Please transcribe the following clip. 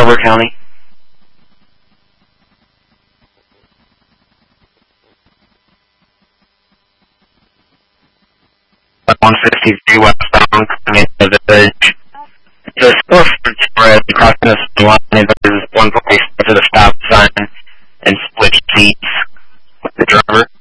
Delaware County. 153 westbound, coming into the village. The store spread crossing the city line, and there's one place to the stop sign and switch seats with the driver.